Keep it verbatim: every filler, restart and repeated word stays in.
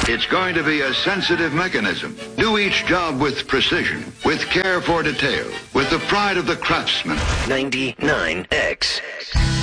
It's going to be a sensitive mechanism. Do each job with precision, with care for detail, with the pride of the craftsman. ninety-nine X.